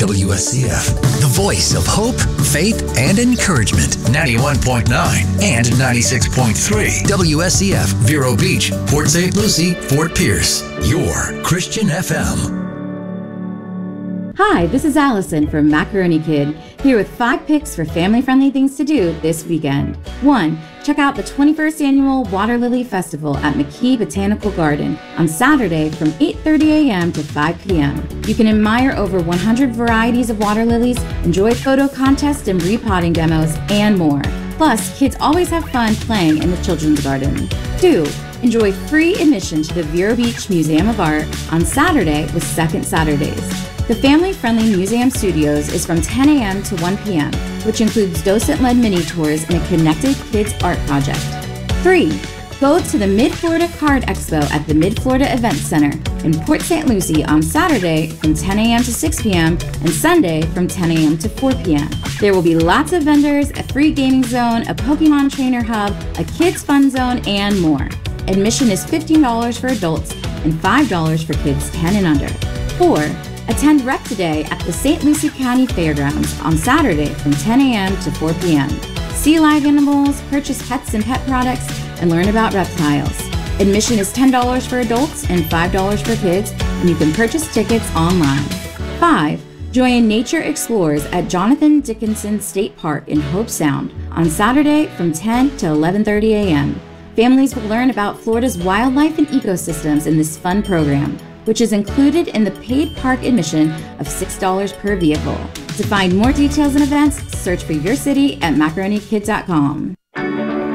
WSCF, the voice of hope, faith, and encouragement. 91.9 and 96.3. WSCF, Vero Beach, Port St. Lucie, Fort Pierce. Your Christian FM. Hi, this is Allison from Macaroni Kid, here with 5 picks for family-friendly things to do this weekend. 1. Check out the 21st Annual Water Lily Festival at McKee Botanical Garden on Saturday from 8:30 a.m. to 5 p.m. You can admire over 100 varieties of water lilies, enjoy photo contests and repotting demos, and more. Plus, kids always have fun playing in the children's garden. 2. Enjoy free admission to the Vero Beach Museum of Art on Saturday with Second Saturdays. The family-friendly museum studios is from 10 a.m. to 1 p.m., which includes docent-led mini-tours and a connected kids art project. 3. Go to the Mid-Florida Card Expo at the Mid-Florida Event Center in Port St. Lucie on Saturday from 10 a.m. to 6 p.m. and Sunday from 10 a.m. to 4 p.m. There will be lots of vendors, a free gaming zone, a Pokemon trainer hub, a kids fun zone, and more. Admission is $15 for adults and $5 for kids 10 and under. 4. Attend Rec Today at the St. Lucie County Fairgrounds on Saturday from 10 a.m. to 4 p.m. See live animals, purchase pets and pet products, and learn about reptiles. Admission is $10 for adults and $5 for kids, and you can purchase tickets online. 5. Join Nature Explorers at Jonathan Dickinson State Park in Hope Sound on Saturday from 10 to 11:30 a.m. Families will learn about Florida's wildlife and ecosystems in this fun program, which is included in the paid park admission of $6 per vehicle. To find more details and events, search for your city at macaronikids.com.